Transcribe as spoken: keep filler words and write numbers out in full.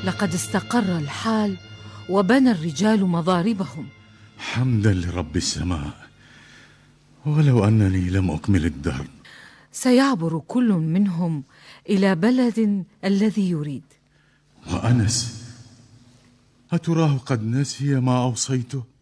لقد استقر الحال وبنى الرجال مضاربهم. حمدا لرب السماء، ولو أنني لم أكمل الدرب. سيعبر كل منهم إلى بلد الذي يريد. وأنس أتراه قد نسي ما أوصيته؟